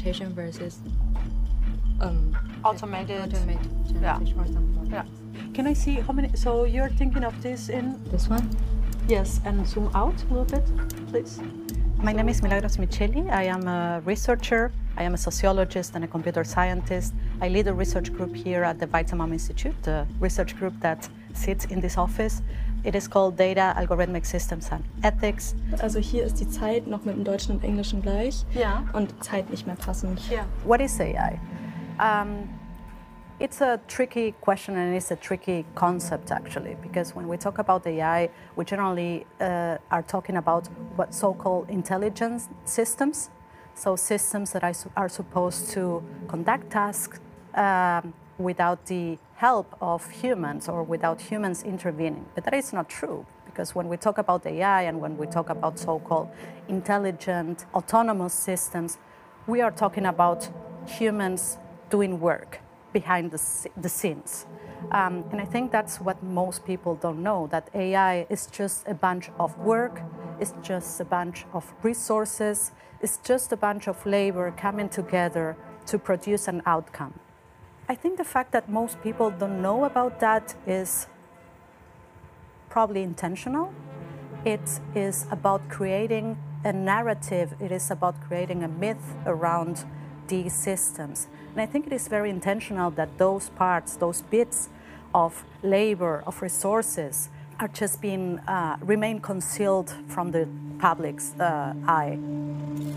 generation versus automated generation Yeah. or something. Yeah. Can I see how many? So you're thinking of this in? This one? Yes, and zoom out a little bit, please. My name is Milagros Micheli. I am a researcher. I am a sociologist and a computer scientist. I lead a research group here at the Weizenbaum Institute, the research group that sits in this office. It is called Data, Algorithmic Systems and Ethics. Also hier ist die Zeit noch mit dem Deutschen und Englischen gleich Ja. und Zeit nicht mehr passend. Yeah. What is AI? It's a tricky question and it's a tricky concept actually, because when we talk about AI, we generally are talking about what so-called intelligence systems. So systems that are supposed to conduct tasks without the help of humans or without humans intervening. But that is not true, because when we talk about AI and when we talk about so-called intelligent, autonomous systems, we are talking about humans doing work behind the scenes. And I think that's what most people don't know, that AI is just a bunch of work, it's just a bunch of resources, it's just a bunch of labor coming together to produce an outcome. I think the fact that most people don't know about that is probably intentional. It is about creating a narrative, it is about creating a myth around these systems. And I think it is very intentional that those parts, those bits of labor, of resources, are just being remain concealed from the public's eye.